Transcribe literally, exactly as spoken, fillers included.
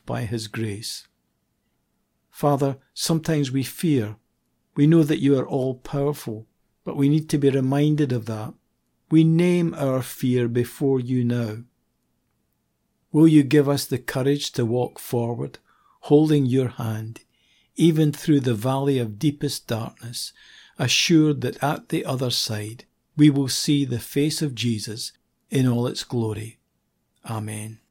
by his grace. Father, sometimes we fear. We know that you are all-powerful, but we need to be reminded of that. We name our fear before you now. Will you give us the courage to walk forward, holding your hand, even through the valley of deepest darkness, assured that at the other side we will see the face of Jesus in all its glory. Amen.